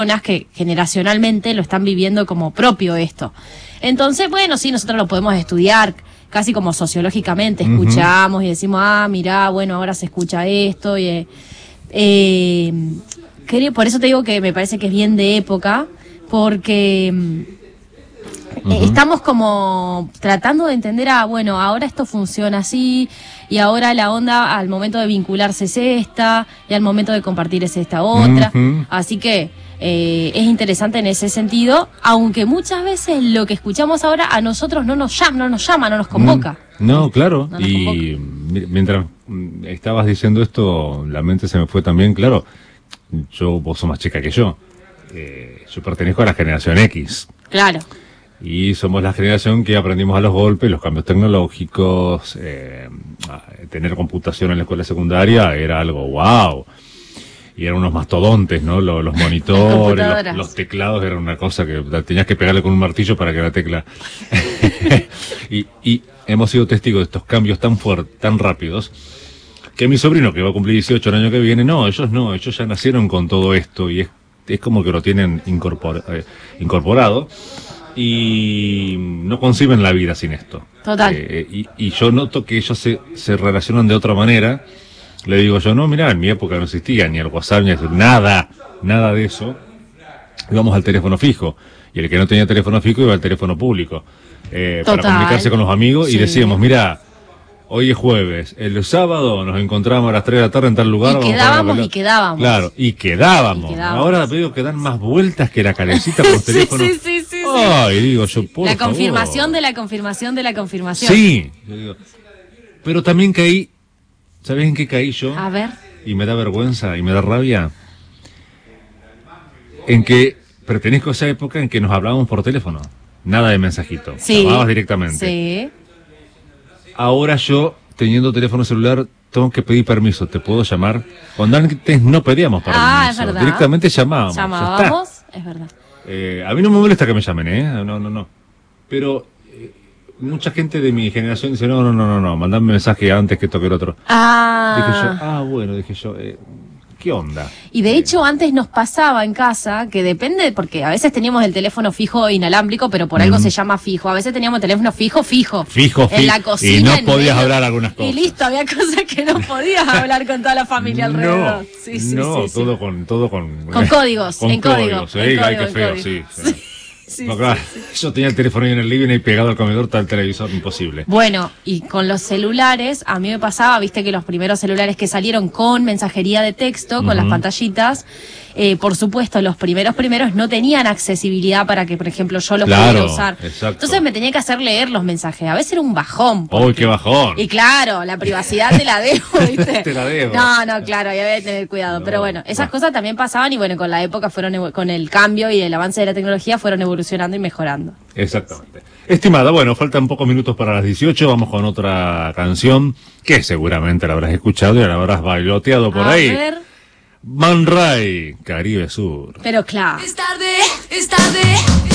que generacionalmente lo están viviendo como propio esto. Entonces, bueno, sí, nosotros lo podemos estudiar casi como sociológicamente, escuchamos y decimos, mirá, bueno, ahora se escucha esto, y por eso te digo que me parece que es bien de época, porque estamos como tratando de entender bueno, ahora esto funciona así, y ahora la onda al momento de vincularse es esta, y al momento de compartir es esta otra, así que es interesante en ese sentido, aunque muchas veces lo que escuchamos ahora a nosotros no nos llama, no nos convoca. No, claro, no nos y convoca. Mientras estabas diciendo esto, la mente se me fue también, claro, vos sos más chica que yo pertenezco a la generación X. Claro. Y somos la generación que aprendimos a los golpes, los cambios tecnológicos, tener computación en la escuela secundaria era algo wow. Y eran unos mastodontes, ¿no? Los monitores, los teclados eran una cosa que tenías que pegarle con un martillo para que la tecla... y hemos sido testigos de estos cambios tan fuertes, tan rápidos, que mi sobrino, que va a cumplir 18 el año que viene, ellos ya nacieron con todo esto y es como que lo tienen incorporado y no conciben la vida sin esto. Total. Y yo noto que ellos se relacionan de otra manera. Le digo yo, no, mirá, en mi época no existía ni el WhatsApp, ni nada de eso. Íbamos al teléfono fijo. Y el que no tenía teléfono fijo iba al teléfono público. Para comunicarse con los amigos. Sí. Y decíamos, mirá, hoy es jueves, el sábado nos encontramos a las 3 de la tarde en tal lugar. Y quedábamos. Claro, y quedábamos. Ahora veo que dan más vueltas que la calecita con los teléfonos. Sí. Ay, digo yo, por la favor. confirmación de la confirmación de la confirmación. Sí. Yo digo, pero también caí. ¿Sabes en qué caí yo? A ver. Y me da vergüenza y me da rabia. En que pertenezco a esa época en que nos hablábamos por teléfono. Nada de mensajito. Sí. Llamabas directamente. Sí. Ahora yo, teniendo teléfono celular, tengo que pedir permiso. ¿Te puedo llamar? Cuando antes no pedíamos permiso. Es verdad. Directamente llamábamos. Es verdad. A mí no me molesta que me llamen, No. Pero... mucha gente de mi generación dice, no, mandame mensaje antes que toque el otro. Dije yo, ¿qué onda? Y de hecho antes nos pasaba en casa, que depende, porque a veces teníamos el teléfono fijo inalámbrico, pero por algo se llama fijo. A veces teníamos teléfono fijo. En la cocina. Y no podías hablar algunas cosas. Y listo, había cosas que no podías hablar con toda la familia alrededor. Todo con códigos. Con códigos. Ay, qué feo, sí. Claro, yo tenía el teléfono ahí en el living ahí pegado al comedor, tal televisor, imposible. Bueno, y con los celulares, a mí me pasaba, viste que los primeros celulares que salieron con mensajería de texto, con las pantallitas, por supuesto, los primeros no tenían accesibilidad para que, por ejemplo, yo los pudiera usar. Exacto. Entonces me tenía que hacer leer los mensajes. A veces era un bajón. ¡Uy, qué bajón! Y claro, la privacidad te la debo, ¿viste? Te la debo. No, claro, ya había que tener cuidado. Pero bueno, esas cosas también pasaban y bueno, con la época con el cambio y el avance de la tecnología fueron evolucionando y mejorando. Exactamente. Estimada, bueno, faltan pocos minutos para las 18, vamos con otra canción que seguramente la habrás escuchado y la habrás bailoteado por ahí. A ver. Man Ray, Caribe Sur. Pero claro. Es tarde.